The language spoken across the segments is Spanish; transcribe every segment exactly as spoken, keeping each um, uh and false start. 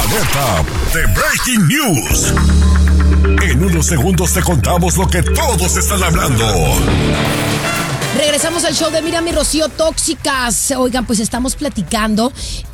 alerta de Breaking News. En unos segundos te contamos lo que todos están hablando. Regresamos al show de Miriam y Rocío Tóxicas. Oigan, pues estamos platicando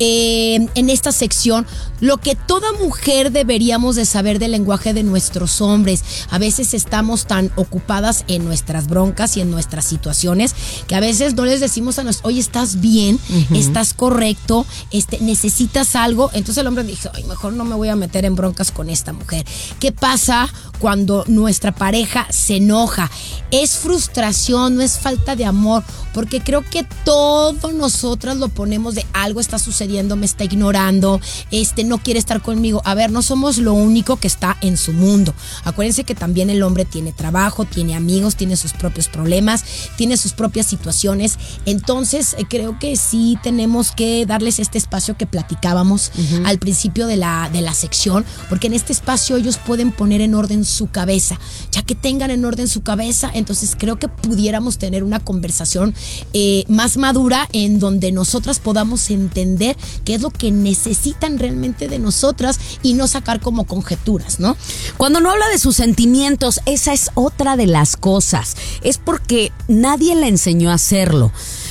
eh, en esta sección lo que toda mujer deberíamos de saber del lenguaje de nuestros hombres. A veces estamos tan ocupadas en nuestras broncas y en nuestras situaciones que a veces no les decimos a nosotros, oye, ¿estás bien? Uh-huh. ¿Estás correcto? Este, ¿necesitas algo? Entonces el hombre dijo, ay, mejor no me voy a meter en broncas con esta mujer. ¿Qué pasa cuando nuestra pareja se enoja? Es frustración, no es falta de amor, porque creo que todos nosotras lo ponemos de algo está sucediendo, me está ignorando, este no quiere estar conmigo. A ver, no somos lo único que está en su mundo. Acuérdense que también el hombre tiene trabajo, tiene amigos, tiene sus propios problemas, tiene sus propias situaciones. Entonces eh, creo que sí tenemos que darles este espacio que platicábamos uh-huh. al principio de la, de la sección, porque en este espacio ellos pueden poner en orden su cabeza. Ya que tengan en orden su cabeza, entonces creo que pudiéramos tener una conversación eh, más madura en donde nosotras podamos entender qué es lo que necesitan realmente de nosotras y no sacar como conjeturas, ¿no? Cuando no habla de sus sentimientos, esa es otra de las cosas. Es porque nadie le enseñó a hacerlo.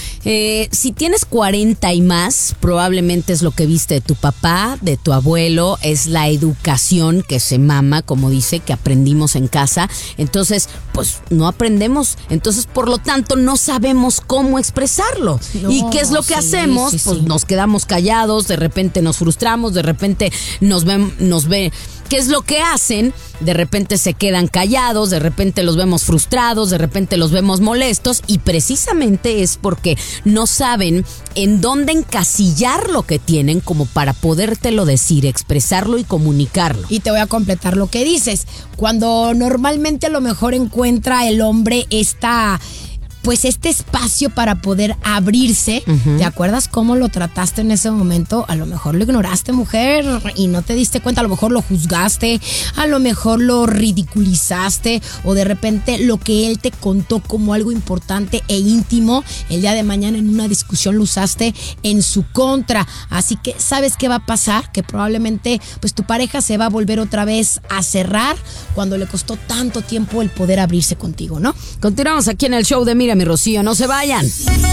Eh, si tienes cuarenta y más, probablemente es lo que viste de tu papá, de tu abuelo, es la educación que se mama, como dice, que aprendimos en casa. Entonces, pues no aprendemos. Entonces, por lo tanto, no sabemos cómo expresarlo. No, ¿y qué es lo que sí, hacemos? Sí, pues sí. Nos quedamos callados, de repente nos frustramos, de repente nos ven, nos ve. ¿Qué es lo que hacen? De repente se quedan callados, de repente los vemos frustrados, de repente los vemos molestos, y precisamente es porque no saben en dónde encasillar lo que tienen como para podértelo decir, expresarlo y comunicarlo. Y te voy a completar lo que dices. Cuando normalmente a lo mejor encuentra el hombre esta... pues este espacio para poder abrirse. Uh-huh. ¿Te acuerdas cómo lo trataste en ese momento? A lo mejor lo ignoraste, mujer, y no te diste cuenta. A lo mejor lo juzgaste, a lo mejor lo ridiculizaste, o de repente lo que él te contó como algo importante e íntimo, el día de mañana en una discusión lo usaste en su contra. Así que, ¿sabes qué va a pasar? Que probablemente pues tu pareja se va a volver otra vez a cerrar cuando le costó tanto tiempo el poder abrirse contigo, ¿no? Continuamos aquí en el show de Miriam y Rocío, no se vayan.